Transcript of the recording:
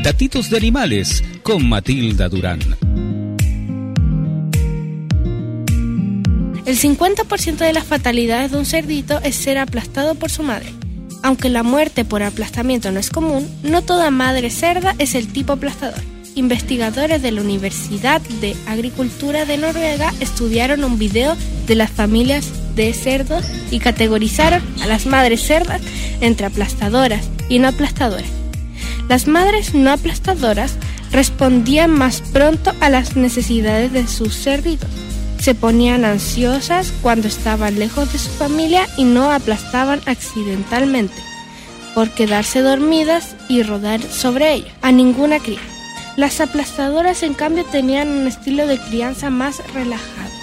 Datitos de animales con Matilda Durán. El 50% de las fatalidades de un cerdito es ser aplastado por su madre. Aunque la muerte por aplastamiento no es común, no toda madre cerda es el tipo aplastador. Investigadores de la Universidad de Agricultura de Noruega estudiaron un video de las familias de cerdos y categorizaron a las madres cerdas entre aplastadoras y no aplastadoras. Las madres no aplastadoras respondían más pronto a las necesidades de sus cerditos. Se ponían ansiosas cuando estaban lejos de su familia y no aplastaban accidentalmente por quedarse dormidas y rodar sobre ella a ninguna cría. Las aplastadoras, en cambio, tenían un estilo de crianza más relajado.